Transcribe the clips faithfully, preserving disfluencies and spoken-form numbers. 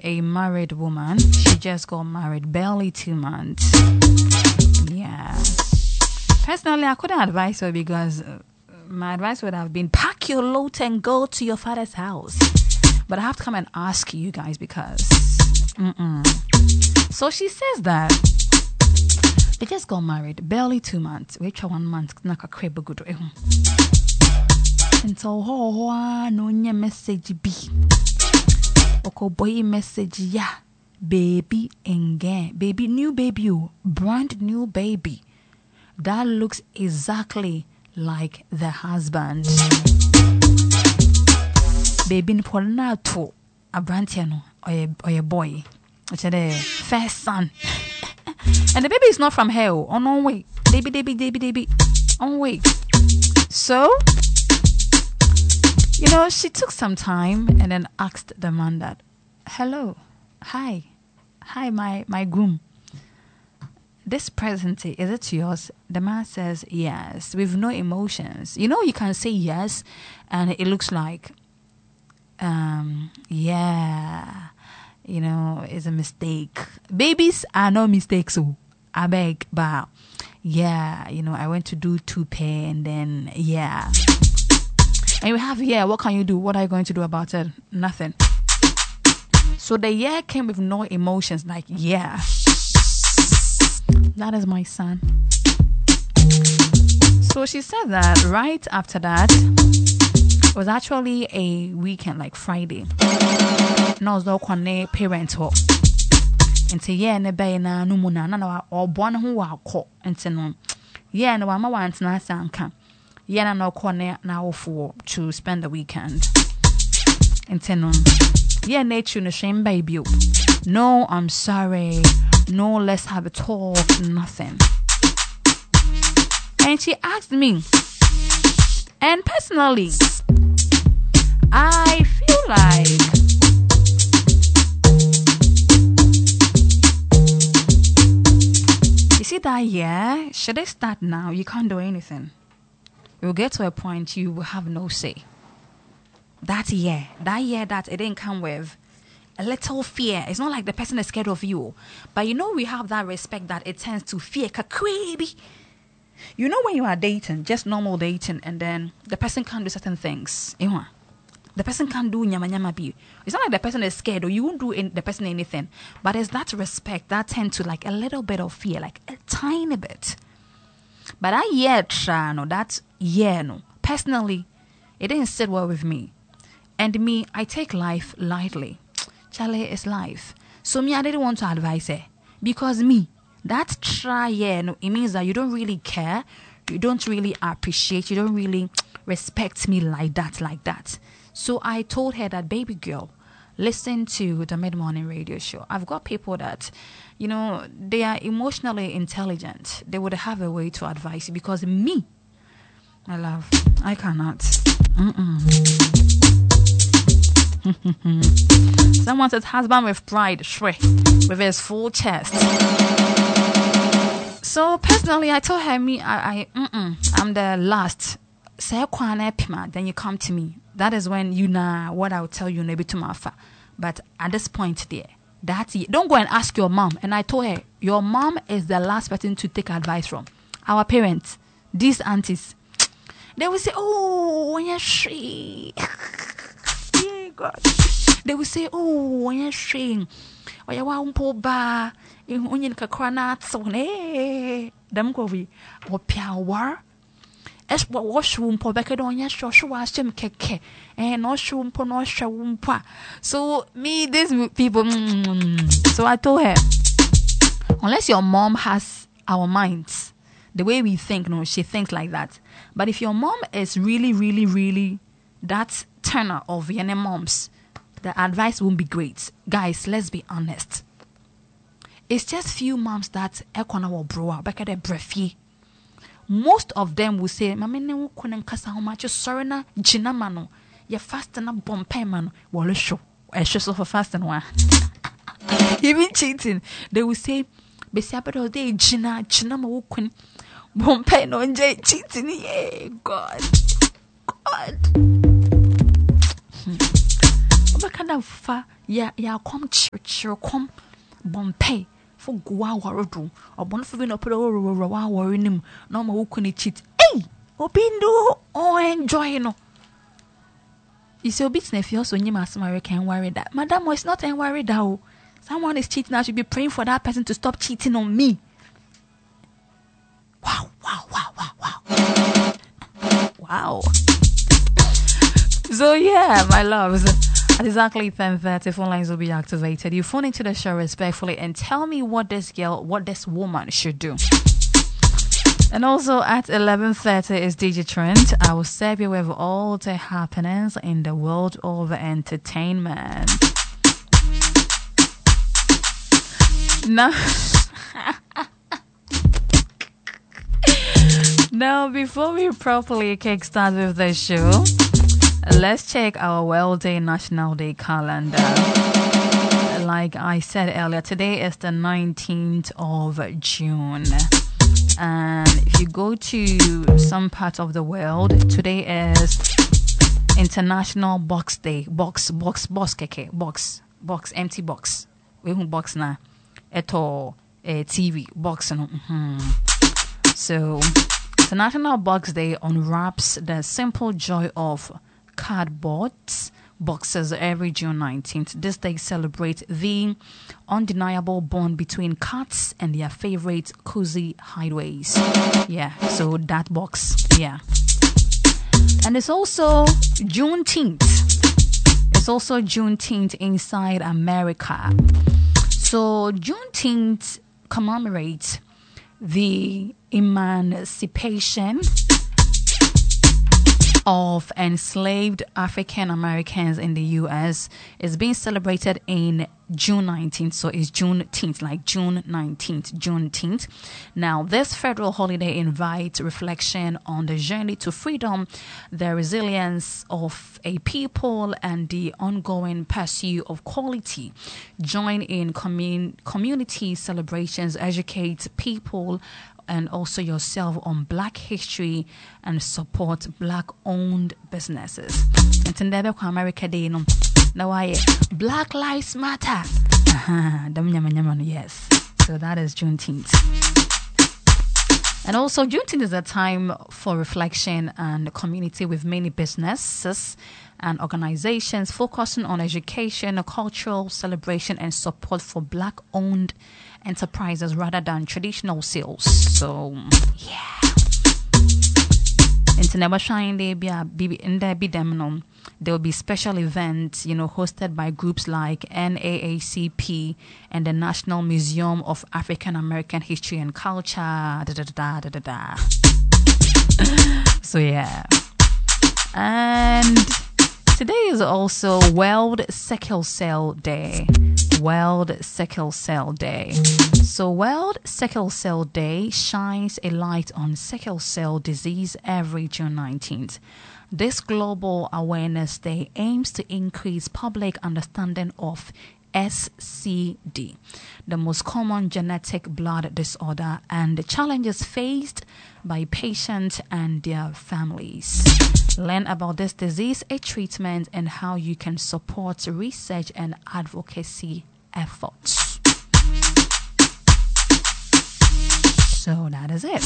a married woman. She just got married, barely two months. Yeah. Personally, I couldn't advise her because uh, my advice would have been pack your load and go to your father's house. But I have to come and ask you guys because... Mm-mm. So she says that they just got married, barely two months. Which one month? Naka crib good. And so, oh, no message B. Oko boy message yeah, baby again, baby new baby, brand new baby that looks exactly like the husband. Baby nipolna to a brantiano or a or a boy, which is the first son, and the baby is not from hell. Oh no way, baby, baby, baby, baby, on way. So. You know, she took some time and then asked the man that, hello, hi, hi, my, my groom. This present, is it yours? The man says, yes, with no emotions. You know, you can say yes, and it looks like, um, yeah, you know, it's a mistake. Babies are no mistakes, so I beg, but yeah, you know, I went to do toupee and then, yeah. And you have, yeah, what can you do? What are you going to do about it? Nothing. So the yeah came with no emotions, like, yeah. That is my son. So she said that right after that, it was actually a weekend, like Friday. No, no kwane parents ho. Nti yeah ne be na no mu na na obon ho wa akọ. Nti no, yeah no mama want na sanka. Yeah, no corner now for to spend the weekend. And ten on. Yeah, nature no shame baby. No, I'm sorry. No, let's have a talk. Nothing. And she asked me. And personally, I feel like you see that yeah, should I start now? You can't do anything. You'll get to a point you will have no say. That year, that year that it didn't come with a little fear. It's not like the person is scared of you. But you know we have that respect that it tends to fear. Kakwebi. You know when you are dating, just normal dating, and then the person can't do certain things. The person can't do nyama nyama bi. It's not like the person is scared or you won't do in, the person anything. But it's that respect that tends to like a little bit of fear, like a tiny bit. But that year, no, that year, no. Personally, it didn't sit well with me. And me, I take life lightly. Charlie, is life. So me, I didn't want to advise her. Because me, that try year, no, it means that you don't really care. You don't really appreciate. You don't really respect me like that, like that. So I told her that, baby girl, listen to the mid-morning radio show. I've got people that, you know, they are emotionally intelligent. They would have a way to advise you. Because me, my love, I cannot. Mm-mm. Someone says husband with pride, shwe, with his full chest. So personally, I told her, me, I, I mm-mm, I'm the last. Say pima, then you come to me. That is when you know what I will tell you, maybe to my fa. But at this point there, that's it. Don't go and ask your mom. And I told her, your mom is the last person to take advice from. Our parents, these aunties, they will say, oh, yeah, she. Yeah, God. They will say, oh, yeah, she. Oh, yeah, wampo ba. Unyin kakwana tsone. Them go be. Or piawar. Es what washroom po back on ya Joshua Shem keke and no shroom po no shawumpa. So me these people mm, so I told her, unless your mom has our minds, the way we think, no, she thinks like that. But if your mom is really, really, really that turner of your moms, the advice won't be great. Guys, let's be honest. It's just few moms that ekwana will bro out back at the breathy. Most of them will say, Mama, ne couldn't cast how much sorry na jina mano. You're fast and a bomb pay man. Well, show. I show so for fast and one. Even cheating. They will say, Besiabado day, jina, jina ma wukun. Bomb pay no jay cheating. Yeah, God. God. Canada fa ya ya come church come bompay for go warodo or bon for no pro wa worry him no ma wukuni cheat hey obindo oh enjoy no you say obit if you also nyima asmare can worry that madam is not and worried that someone is cheating. I should be praying for that person to stop cheating on me. Wow, wow, wow, wow, wow. Wow. So yeah, my loves, at exactly ten thirty, phone lines will be activated. You phone into the show respectfully and tell me what this girl, what this woman should do. And also at eleven thirty is D J Trend. I will serve you with all the happenings in the world of entertainment. Now, now, before we properly kickstart with the show, let's check our World Day National Day calendar. Like I said earlier, today is the nineteenth of June. And if you go to some parts of the world, today is International Box Day. Box, box, box, keke, box, box, empty box. We won't box now. Eto a T V box. Mm-hmm. So, International Box Day unwraps the simple joy of cardboard boxes every June nineteenth. This day celebrates the undeniable bond between cats and their favorite cozy hideaways. Yeah, so that box. Yeah. And it's also Juneteenth. It's also Juneteenth inside America. So Juneteenth commemorates the emancipation of enslaved African Americans in the U S. Is being celebrated in June nineteenth, so it's Juneteenth, like June nineteenth, Juneteenth. Now, this federal holiday invites reflection on the journey to freedom, the resilience of a people, and the ongoing pursuit of quality. Join in commun- community celebrations, educate people and also yourself on Black history and support Black-owned businesses. And today, America Day, no, now I Black Lives Matter. Uh-huh. Yes. So that is Juneteenth. And also, Juneteenth is a time for reflection and community with many businesses and organizations focusing on education, cultural celebration, and support for Black-owned enterprises rather than traditional sales. So, yeah. International Shine Day, in there be them, there will be special events, you know, hosted by groups like N double A C P and the National Museum of African American History and Culture. Da, da, da, da, da, da. So yeah, and today is also World Sickle Cell Day. World Sickle Cell Day. So World Sickle Cell Day shines a light on sickle cell disease every June nineteenth. This global awareness day aims to increase public understanding of S C D, the most common genetic blood disorder, and the challenges faced by patients and their families. Learn about this disease, its treatment, and how you can support research and advocacy efforts. So that is it.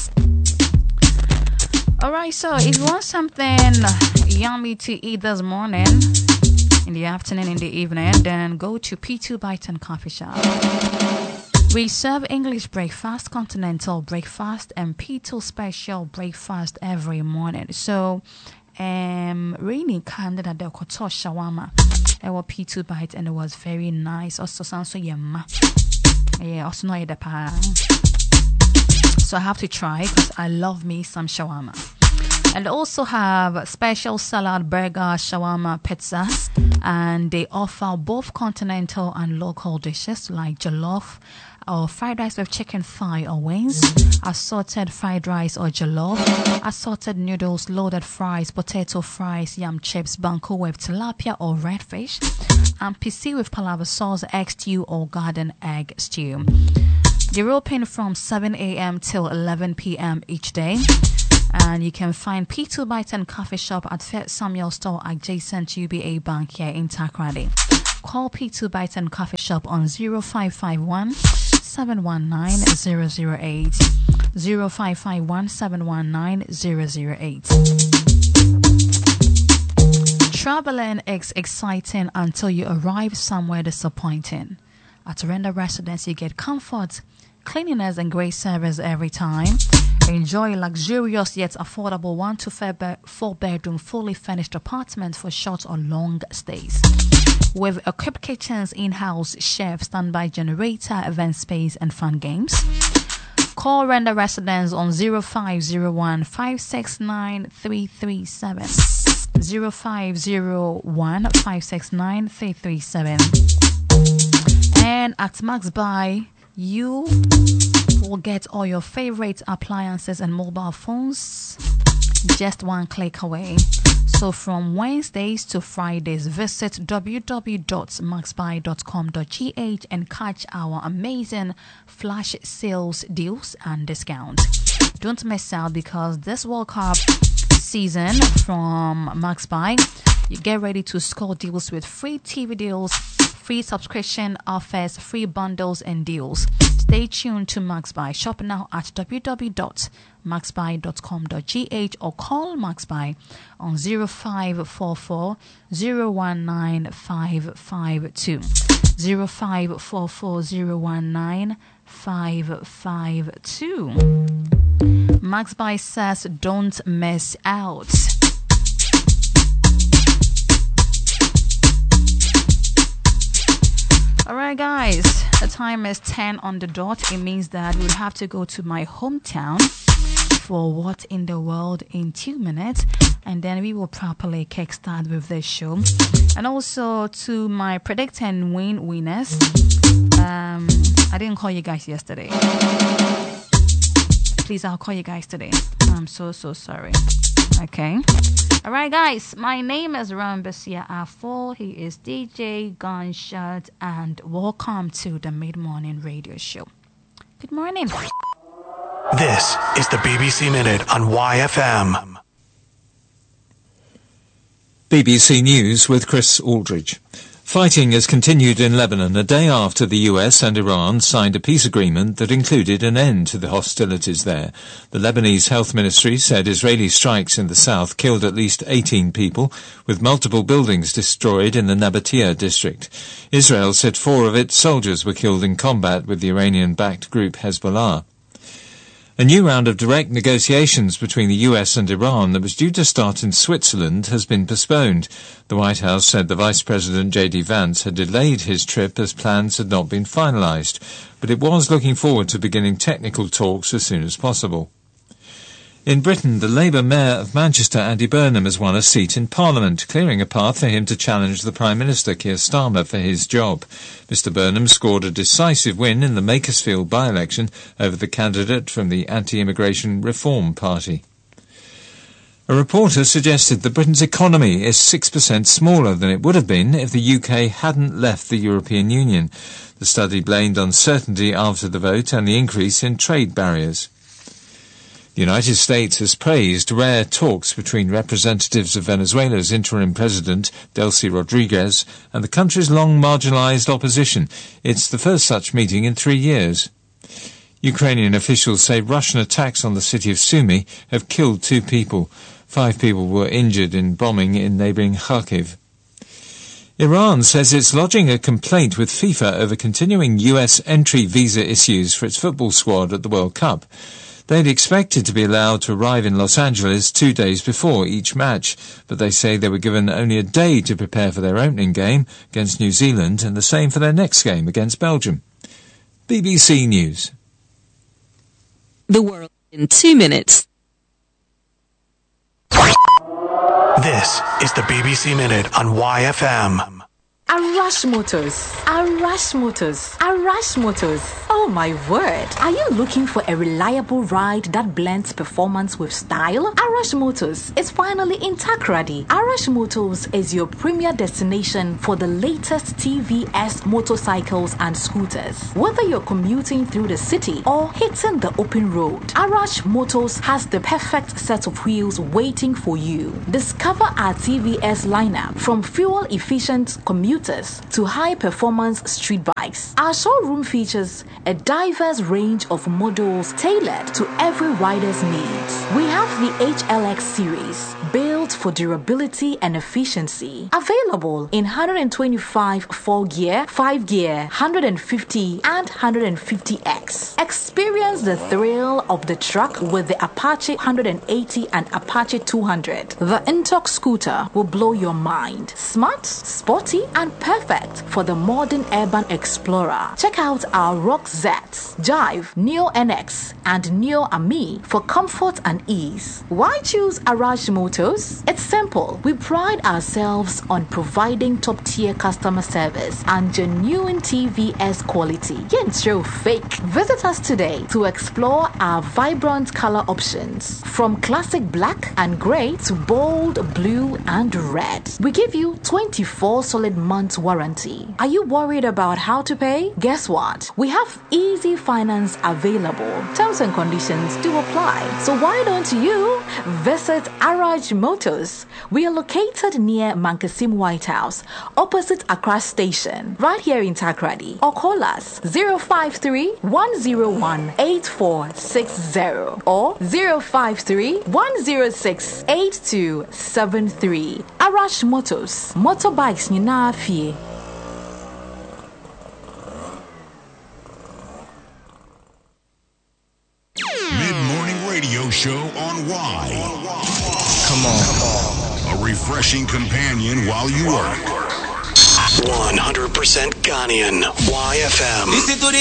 Alright, so if you want something yummy to eat this morning, in the afternoon, in the evening, then go to P two Bite and Coffee Shop. We serve English breakfast, continental breakfast, and P two special breakfast every morning. So, um, really kind of the koto shawarma. It was P two Bite and it was very nice. Also, sounds so yummy. Yeah, also know the pa. So I have to try because I love me some shawarma. And also have special salad, burger, shawarma, pizza. And they offer both continental and local dishes like jollof or fried rice with chicken thigh or wings, assorted fried rice or jollof, assorted noodles, loaded fries, potato fries, yam chips, banku with tilapia or redfish, and P C with palaver sauce, egg stew or garden egg stew. They're open from seven a.m. till eleven p.m. each day. And you can find P two Byton Coffee Shop at Fair Samuel Store adjacent to U B A Bank here in Takoradi. Call P two Byton Coffee Shop on zero five five one, seven one nine, zero zero eight. zero five five one, seven one nine, zero zero eight. Traveling is exciting until you arrive somewhere disappointing. At Render Residence, you get comfort, cleanliness, and great service every time. Enjoy luxurious yet affordable one to four bedroom fully furnished apartments for short or long stays. With equipped kitchens, in-house chef, standby generator, event space, and fun games. Call Render Residence on zero five zero one, five six nine, three three seven. zero five zero one, five six nine, three three seven. And at Max Buy, you will get all your favorite appliances and mobile phones just one click away. So from Wednesdays to Fridays, visit w w w dot max buy dot com dot g h and catch our amazing flash sales deals and discounts. Don't miss out because this World Cup season from Max Buy, you get ready to score deals with free T V deals, free subscription offers, free bundles and deals. Stay tuned to Max Buy. Shop now at w w w dot max buy dot com dot g h or call Max Buy on zero five four four, zero one nine, five five two. zero five four four, zero one nine, five five two. Max Buy says don't miss out. Alright guys, the time is ten on the dot. It means that we'll have to go to my hometown for What in the World in two minutes, and then we will properly kickstart with this show. And also to my predict and win winners. Um, I didn't call you guys yesterday. Please, I'll call you guys today. I'm so so sorry. Okay. All right, guys. My name is Rambasia Afol. He is D J Gunshot, and welcome to the Mid Morning Radio Show. Good morning. This is the B B C Minute on Y F M. B B C News with Chris Aldridge. Fighting has continued in Lebanon a day after the U S and Iran signed a peace agreement that included an end to the hostilities there. The Lebanese Health Ministry said Israeli strikes in the south killed at least eighteen people, with multiple buildings destroyed in the Nabatea district. Israel said four of its soldiers were killed in combat with the Iranian-backed group Hezbollah. A new round of direct negotiations between the U S and Iran that was due to start in Switzerland has been postponed. The White House said the Vice President J D Vance had delayed his trip as plans had not been finalised, but it was looking forward to beginning technical talks as soon as possible. In Britain, the Labour Mayor of Manchester, Andy Burnham, has won a seat in Parliament, clearing a path for him to challenge the Prime Minister, Keir Starmer, for his job. Mister Burnham scored a decisive win in the Makersfield by-election over the candidate from the Anti-Immigration Reform Party. A reporter suggested that Britain's economy is six percent smaller than it would have been if the U K hadn't left the European Union. The study blamed uncertainty after the vote and the increase in trade barriers. The United States has praised rare talks between representatives of Venezuela's interim president, Delcy Rodriguez, and the country's long marginalized opposition. It's the first such meeting in three years. Ukrainian officials say Russian attacks on the city of Sumy have killed two people. Five people were injured in bombing in neighbouring Kharkiv. Iran says it's lodging a complaint with FIFA over continuing U S entry visa issues for its football squad at the World Cup. They'd expected to be allowed to arrive in Los Angeles two days before each match, but they say they were given only a day to prepare for their opening game against New Zealand and the same for their next game against Belgium. B B C News. The world in two minutes. This is the B B C Minute on Y F M. Arash Motors. Arash Motors. Arash Motors. Oh my word. Are you looking for a reliable ride that blends performance with style? Arash Motors is finally in Takoradi. Arash Motors is your premier destination for the latest T V S motorcycles and scooters. Whether you're commuting through the city or hitting the open road, Arash Motors has the perfect set of wheels waiting for you. Discover our T V S lineup from fuel-efficient commuters to high-performance street bikes. Our showroom features a diverse range of models tailored to every rider's needs. We have the H L X series, built for durability and efficiency. Available in one twenty-five four-gear, five-gear, one fifty, and one fifty X. Experience the thrill of the truck with the Apache one eighty and Apache two hundred. The Intox scooter will blow your mind. Smart, sporty, and perfect for the modern urban explorer. Check out our Rock Z, Jive, Neo N X, and Neo Ami for comfort and ease. Why choose Arash Motors? It's simple. We pride ourselves on providing top-tier customer service and genuine T V S quality. Yet show fake. Visit us today to explore our vibrant color options, from classic black and gray to bold blue and red. We give you twenty-four solid months warranty. Are you worried about how to pay? Guess what? We have easy finance available. Terms and conditions do apply. So why don't you visit Arash Motors? We are located near Mankasim White House, opposite Accra Station, right here in Takoradi. Or call us zero five three, one zero one, eight four six zero or zero five three, one zero six, eight two seven three. Arash Motors. Motorbikes nyinaa fie. Mid-morning radio show on Y. Come on. Come on. A refreshing companion while you work. one hundred percent Ghanaian Y F M.